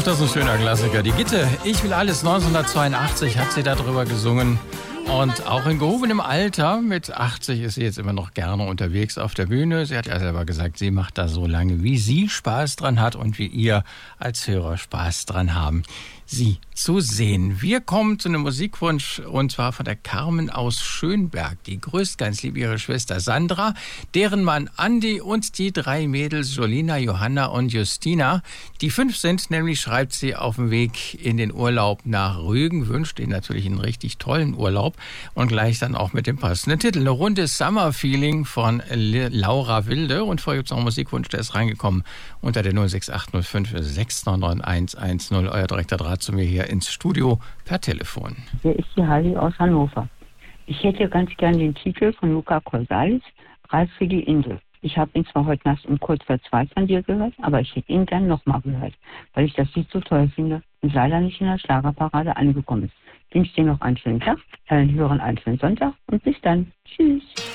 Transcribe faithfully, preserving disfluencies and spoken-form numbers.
das ist ein schöner Klassiker. Die Gitte, ich will alles, neunzehnhundertzweiundachtzig hat sie darüber gesungen. Und auch in gehobenem Alter, mit achtzig, ist sie jetzt immer noch gerne unterwegs auf der Bühne. Sie hat ja selber gesagt, sie macht da so lange, wie sie Spaß dran hat und wie ihr als Hörer Spaß dran haben, sie zu sehen. Wir kommen zu einem Musikwunsch, und zwar von der Carmen aus Schönberg. Die grüßt ganz lieb ihre Schwester Sandra, deren Mann Andi und die drei Mädels Jolina, Johanna und Justina. Die fünf sind nämlich, schreibt sie, auf dem Weg in den Urlaub nach Rügen, wünscht ihnen natürlich einen richtig tollen Urlaub und gleich dann auch mit dem passenden Titel. Eine Runde Summer Feeling von Laura Wilde. Und vorher gibt es noch einen Musikwunsch, der ist reingekommen unter der null sechs acht null fünf sechs neun neun eins eins null. Euer direkter Draht zu mir hier ins Studio per Telefon. Hier ist die Halli aus Hannover. Ich hätte ganz gern den Titel von Luca Corsalis, Reif für die Insel. Ich habe ihn zwar heute Nacht um kurz vor zwei von dir gehört, aber ich hätte ihn gern nochmal gehört, weil ich das Lied so toll finde und leider nicht in der Schlagerparade angekommen ist. Ich wünsche dir noch einen schönen Tag, allen Hörern einen schönen Sonntag und bis dann. Tschüss.